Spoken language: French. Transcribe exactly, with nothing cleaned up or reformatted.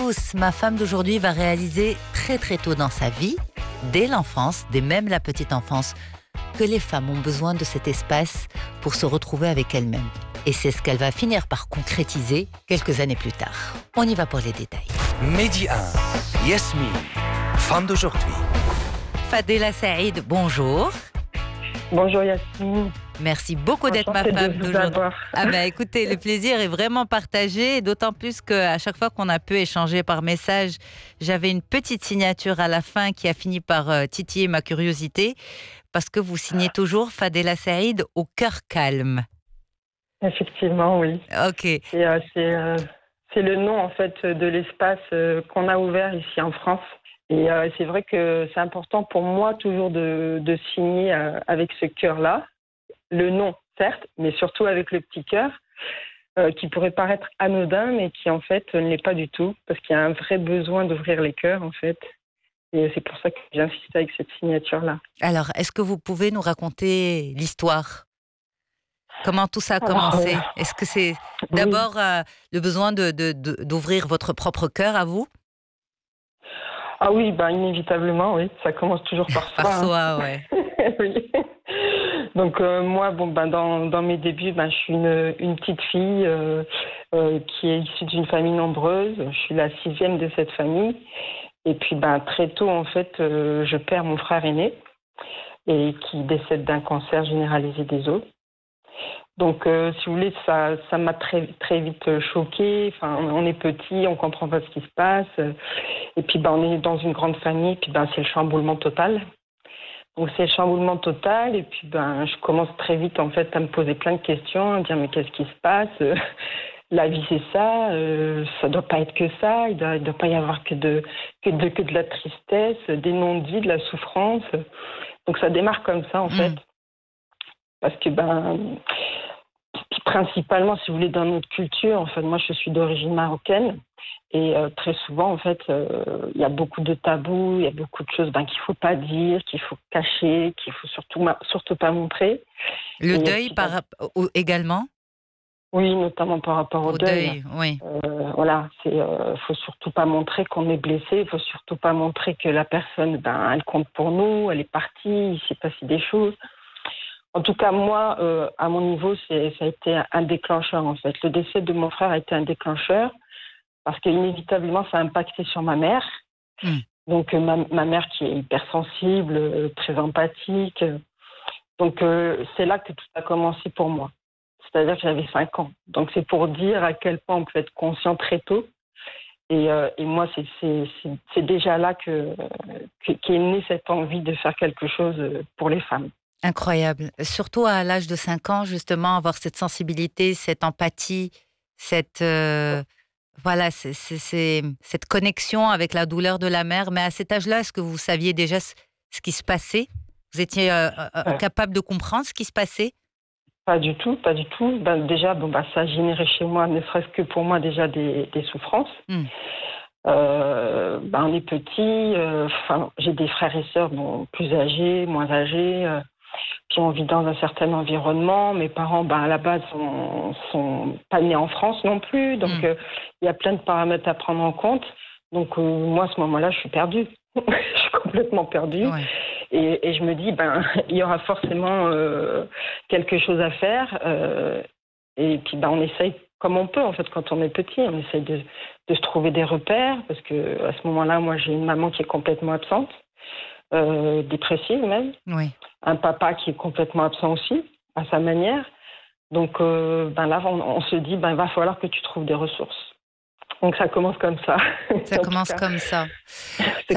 tous, ma femme d'aujourd'hui va réaliser très très tôt dans sa vie, dès l'enfance, dès même la petite enfance, que les femmes ont besoin de cet espace pour se retrouver avec elles-mêmes. Et c'est ce qu'elle va finir par concrétiser quelques années plus tard. On y va pour les détails. Midi un, Yasmine, femme d'aujourd'hui. Fadela Saïd, bonjour. Bonjour Yasmine. Merci beaucoup d'être ma Enchantée femme de vous d'aujourd'hui. avoir. Ah ben écoutez, le plaisir est vraiment partagé, et d'autant plus qu'à chaque fois qu'on a pu échanger par message, j'avais une petite signature à la fin qui a fini par euh, titiller ma curiosité, parce que vous signez toujours Fadela Saïd au cœur calme. Effectivement, oui. Ok. Et, euh, c'est, euh, c'est le nom en fait de l'espace euh, qu'on a ouvert ici en France. Et euh, c'est vrai que c'est important pour moi toujours de, de signer euh, avec ce cœur-là. Le nom, certes, mais surtout avec le petit cœur, euh, qui pourrait paraître anodin, mais qui en fait ne l'est pas du tout, parce qu'il y a un vrai besoin d'ouvrir les cœurs en fait. Et c'est pour ça que j'insiste avec cette signature-là. Alors, est-ce que vous pouvez nous raconter l'histoire ? Comment tout ça a Alors, commencé ? euh, Est-ce que c'est oui. d'abord euh, le besoin de, de, de- d'ouvrir votre propre cœur à vous ? Ah oui, bah inévitablement, oui. Ça commence toujours par soi. Par hein. soi, ouais. Oui. Donc euh, moi, bon, ben, dans, dans mes débuts, ben, je suis une, une petite fille euh, euh, qui est issue d'une famille nombreuse. Je suis la sixième de cette famille. Et puis ben, très tôt, en fait, euh, je perds mon frère aîné et qui décède d'un cancer généralisé des os. Donc, euh, si vous voulez, ça, ça m'a très, très vite choquée. Enfin, on est petit, on comprend pas ce qui se passe. Et puis, ben, on est dans une grande famille. Puis, ben, c'est le chamboulement total. Donc, c'est le chamboulement total. Et puis, ben, je commence très vite, en fait, à me poser plein de questions, à me dire, mais qu'est-ce qui se passe? Euh, La vie, c'est ça. Euh, ça doit pas être que ça. Il doit, il doit pas y avoir que de, que de, que de la tristesse, des non-dits, de la souffrance. Donc, ça démarre comme ça, en Mm. fait. Parce que, ben, principalement, si vous voulez, dans notre culture, en fait, moi, je suis d'origine marocaine. Et euh, très souvent, en fait, euh, il y a beaucoup de tabous, il y a beaucoup de choses ben, qu'il ne faut pas dire, qu'il faut cacher, qu'il ne faut surtout, ma- surtout pas montrer. Le Et deuil puis, par, ben, rap- au- également oui, notamment par rapport au, au deuil. deuil, oui. Euh, voilà, c'est, euh, faut surtout pas montrer qu'on est blessé, il faut surtout pas montrer que la personne, ben, elle compte pour nous, elle est partie, il s'est passé des choses. En tout cas, moi, euh, à mon niveau, c'est, ça a été un déclencheur, en fait. Le décès de mon frère a été un déclencheur parce qu'inévitablement, ça a impacté sur ma mère. Mm. Donc, euh, ma, ma mère qui est hypersensible, euh, très empathique. Donc, euh, c'est là que tout a commencé pour moi. C'est-à-dire que j'avais cinq ans. Donc, c'est pour dire à quel point on peut être conscient très tôt. Et, euh, et moi, c'est, c'est, c'est, c'est déjà là que, que, qu'est née cette envie de faire quelque chose pour les femmes. Incroyable. Surtout à l'âge de cinq ans, justement, avoir cette sensibilité, cette empathie, cette, euh, voilà, c'est, c'est- c'est- cette connexion avec la douleur de la mère. Mais à cet âge-là, est-ce que vous saviez déjà ce, ce qui se passait ? Vous étiez euh, euh, Ouais. capable de comprendre ce qui se passait ? Pas du tout, pas du tout. Ben, déjà, bon, ben, ça a généré chez moi, ne serait-ce que pour moi, déjà des, des souffrances. Mm. Euh, ben, on est petit, euh, enfin, j'ai des frères et sœurs bon, plus âgés, moins âgés, euh, qui ont vécu dans un certain environnement. Mes parents, ben, à la base, sont, sont pas nés en France non plus, donc Mm. euh, il y a plein de paramètres à prendre en compte. Donc euh, moi, à ce moment-là, je suis perdue. Je suis complètement perdue. Ouais. Et, et je me dis, ben, il y aura forcément euh, quelque chose à faire. euh, et puis, ben, on essaye comme on peut, en fait, quand on est petit. On essaye de, de se trouver des repères. Parce que à ce moment-là, moi, j'ai une maman qui est complètement absente, euh, dépressive même. Oui. Un papa qui est complètement absent aussi, à sa manière. Donc, euh, ben, là, on, on se dit, ben, il va falloir que tu trouves des ressources. Donc, ça commence comme ça. Ça En tout commence cas, comme ça. c'est Ça